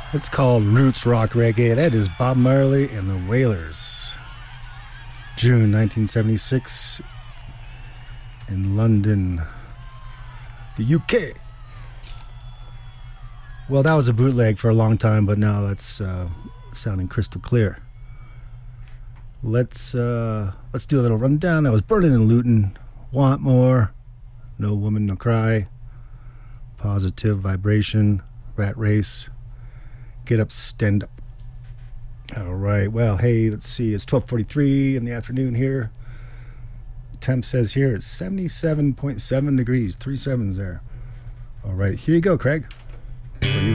It's called Roots Rock Reggae. That is Bob Marley and the Wailers. June 1976 in London, the UK. Well, that was a bootleg for a long time, but now that's sounding crystal clear. Let's do a little rundown. That was Berlin and Luton, Want More, No Woman No Cry, Positive Vibration, Rat Race, Get Up Stand Up. All right, well, hey, let's see, it's 12:43 in the afternoon here. Temp says here it's 77.7 degrees, 3 sevens there. All right, here you go, Craig. For you.